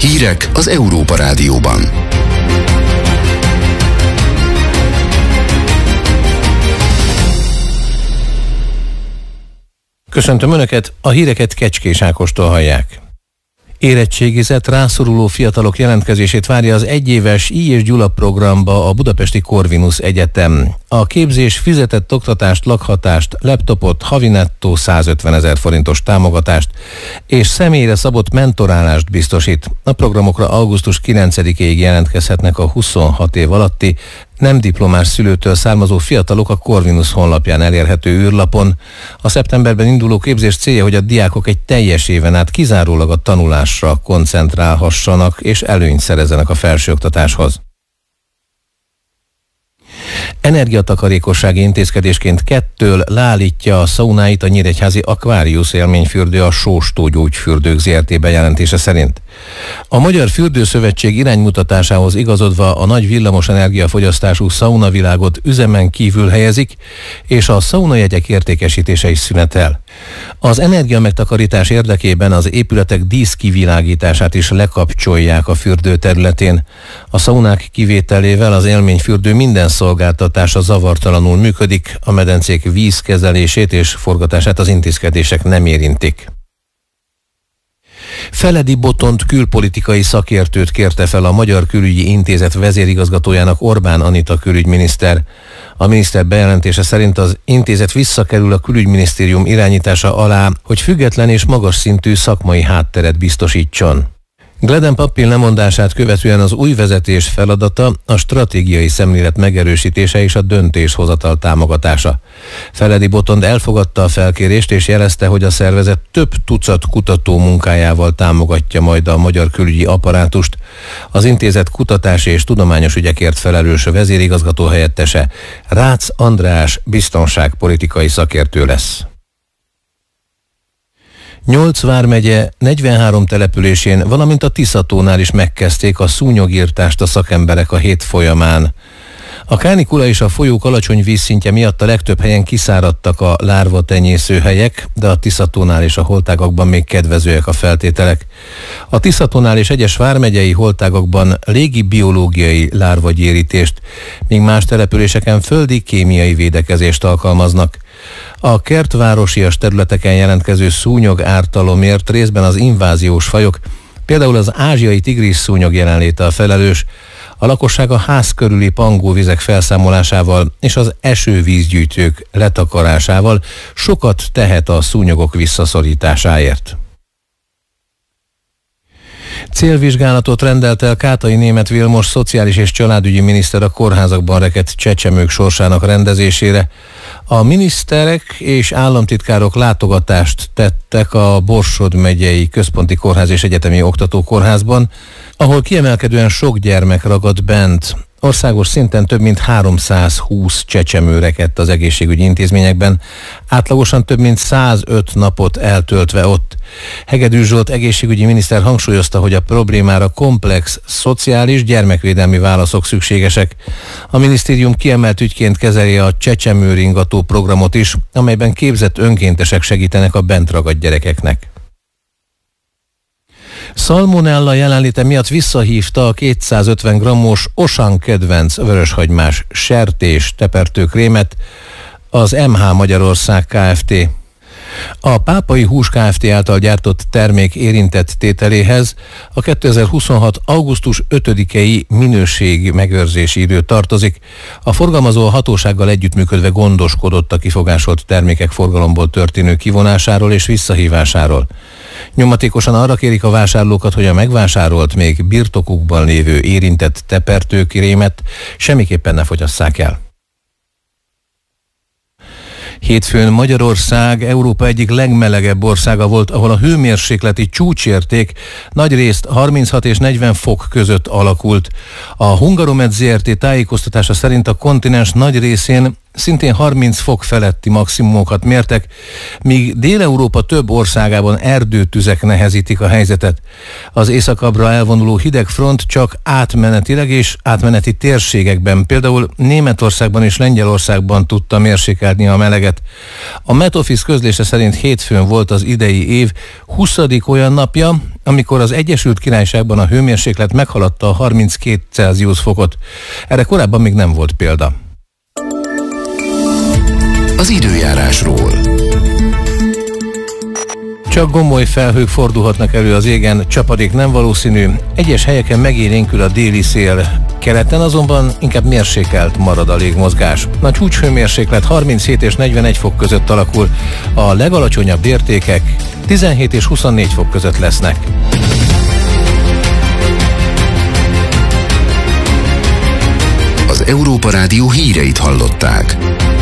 Hírek az Európa Rádióban. Köszöntöm Önöket, a híreket Kecskés Ákostól hallják. Érettségizett, rászoruló fiatalok jelentkezését várja az egyéves I. és Gyula programba a Budapesti Corvinus Egyetem. A képzés fizetett oktatást, lakhatást, laptopot, havi nettó 150 000 forintos támogatást és személyre szabott mentorálást biztosít. A programokra augusztus 9-ig jelentkezhetnek a 26 év alatti, nem diplomás szülőtől származó fiatalok a Corvinus honlapján elérhető űrlapon. A szeptemberben induló képzés célja, hogy a diákok egy teljes éven át kizárólag a tanulásra koncentrálhassanak és előnyt szerezzenek a felsőoktatáshoz. Energiatakarékossági intézkedésként 2-től leállítja a szaunáit a nyíregyházi Aquarius élményfürdő a Sóstó Gyógyfürdők Zrt. Bejelentése szerint. A Magyar Fürdőszövetség iránymutatásához igazodva a nagy villamos energiafogyasztású szaunavilágot üzemen kívül helyezik, és a szaunajegyek értékesítése is szünetel. Az energiamegtakarítás érdekében az épületek díszkivilágítását is lekapcsolják a fürdő területén. A szaunák kivételével az élményfürdő minden szolgáltatása zavartalanul működik, a medencék vízkezelését és forgatását az intézkedések nem érintik. Feledi Botont külpolitikai szakértőt kérte fel a Magyar Külügyi Intézet vezérigazgatójának Orbán Anita külügyminiszter. A miniszter bejelentése szerint az intézet visszakerül a külügyminisztérium irányítása alá, hogy független és magas szintű szakmai hátteret biztosítson. Gleden Pappil lemondását követően az új vezetés feladata a stratégiai szemlélet megerősítése és a döntéshozatal támogatása. Feledi Botond elfogadta a felkérést és jelezte, hogy a szervezet több tucat kutató munkájával támogatja majd a magyar külügyi apparátust. Az intézet kutatási és tudományos ügyekért felelős vezérigazgató helyettese Rácz András biztonságpolitikai szakértő lesz. 8 vármegye 43 településén, valamint a Tiszatónál is megkezdték a szúnyogirtást a szakemberek a hét folyamán. A kánikula és a folyók alacsony vízszintje miatt a legtöbb helyen kiszáradtak a lárva tenyészőhelyek, de a Tiszatónál és a holtágakban még kedvezőek a feltételek. A Tiszatónál és egyes vármegyei holtágakban légi biológiai lárvagyérítést, míg más településeken földi kémiai védekezést alkalmaznak. A kertvárosias területeken jelentkező szúnyog ártalomért részben az inváziós fajok, például az ázsiai tigris szúnyog jelenléte a felelős, a lakosság a ház körüli pangóvizek felszámolásával és az esővízgyűjtők letakarásával sokat tehet a szúnyogok visszaszorításáért. Célvizsgálatot rendelt el Kátai Németh Vilmos szociális és családügyi miniszter a kórházakban rekedt csecsemők sorsának rendezésére. A miniszterek és államtitkárok látogatást tettek a Borsod megyei Központi Kórház és Egyetemi Oktatókórházban, ahol kiemelkedően sok gyermek ragadt bent. Országos szinten több mint 320 csecsemő rekedt az egészségügyi intézményekben, átlagosan több mint 105 napot eltöltve ott. Hegedűs Zsolt egészségügyi miniszter hangsúlyozta, hogy a problémára komplex, szociális, gyermekvédelmi válaszok szükségesek. A minisztérium kiemelt ügyként kezeli a Csecsemőringató programot is, amelyben képzett önkéntesek segítenek a bent ragadt gyerekeknek. Szalmonella jelenléte miatt visszahívta a 250 g-os Osan kedvenc vöröshagymás sertés tepertőkrémet az MH Magyarország Kft. A Pápai Hús Kft. Által gyártott termék érintett tételéhez a 2026. augusztus 5-i minőségmegőrzési idő tartozik. A forgalmazó a hatósággal együttműködve gondoskodott a kifogásolt termékek forgalomból történő kivonásáról és visszahívásáról. Nyomatékosan arra kérik a vásárlókat, hogy a megvásárolt, még birtokukban lévő érintett tepertőkrémet semmiképpen ne fogyasszák el. Hétfőn Magyarország Európa egyik legmelegebb országa volt, ahol a hőmérsékleti csúcsérték nagyrészt 36 és 40 fok között alakult. A Hungaromed Zrt. Tájékoztatása szerint a kontinens nagy részén szintén 30 fok feletti maximumokat mértek, míg Dél-Európa több országában erdőtüzek nehezítik a helyzetet. Az északabbra elvonuló hideg front csak átmenetileg és átmeneti térségekben, például Németországban és Lengyelországban tudta mérsékelni a meleget. A Met Office közlése szerint hétfőn volt az idei év 20. olyan napja, amikor az Egyesült Királyságban a hőmérséklet meghaladta a 32 Celsius fokot. Erre korábban még nem volt példa. Az időjárásról. Csak gomoly felhők fordulhatnak elő az égen, csapadék nem valószínű, egyes helyeken megélénkül a déli szél. Keleten azonban inkább mérsékelt marad a légmozgás. A csúcshőmérséklet 37 és 41 fok között alakul, a legalacsonyabb értékek 17 és 24 fok között lesznek. Az Európa Rádió híreit hallották.